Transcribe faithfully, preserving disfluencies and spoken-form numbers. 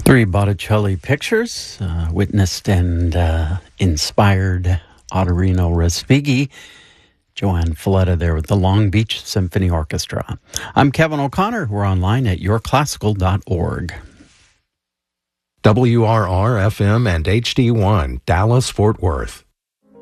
Three Botticelli pictures, uh, witnessed and uh, inspired Ottorino Respighi. Joanne Falletta there with the Long Beach Symphony Orchestra. I'm Kevin O'Connor. We're online at your classical dot org. W R R F M and H D one, Dallas, Fort Worth.